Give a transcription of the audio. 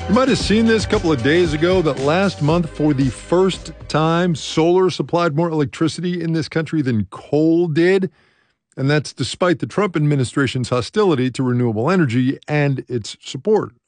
You might have seen this a couple of days ago that last month, for the first time, solar supplied more electricity in this country than coal did. And that's despite the Trump administration's hostility to renewable energy and its support